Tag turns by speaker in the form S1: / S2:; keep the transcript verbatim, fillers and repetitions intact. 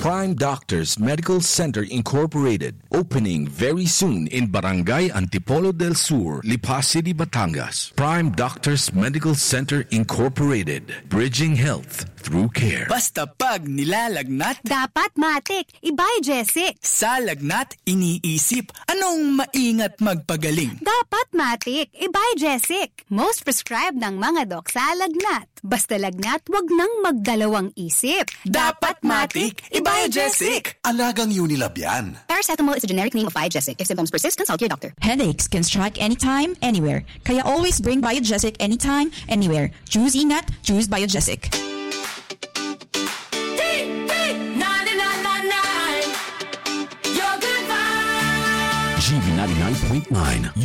S1: Prime Doctors Medical Center Incorporated. Opening very soon in Barangay Antipolo del Sur, Lipa City, Batangas. Prime Doctors Medical Center Incorporated. Bridging health through care.
S2: Basta pag nilalagnat,
S3: dapat matik, Ibiogesic.
S2: Sa lagnat, iniisip, anong maingat magpagaling?
S3: Dapat matik, Ibiogesic. Most prescribed ng mga dok sa lagnat. Basta lagnat, wag nang magdalawang isip.
S2: Dapat matik, Ibiogesic.
S4: Alagang Unilab yan.
S3: Paracetamol is a generic name of Ibiogesic. If symptoms persist, consult your doctor.
S5: Headaches can strike anytime, anywhere. Kaya always bring Biogesic anytime, anywhere. Choose ingat, choose Biogesic.
S6: G B ninety-nine point nine.